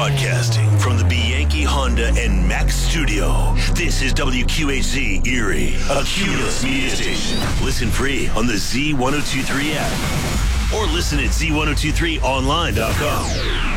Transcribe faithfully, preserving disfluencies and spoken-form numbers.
Broadcasting from the Bianchi Honda and Mack studio, this is W Q H Z Erie, a Cumulus media station. Listen free on the Z ten twenty-three app or listen at Z ten twenty-three online dot com.